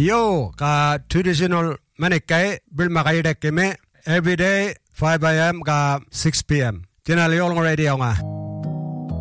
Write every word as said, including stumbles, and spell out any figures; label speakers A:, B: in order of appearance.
A: Yo ka traditional manikai bil makai dek keme every day five a m ka six p m Channel yong radio nga.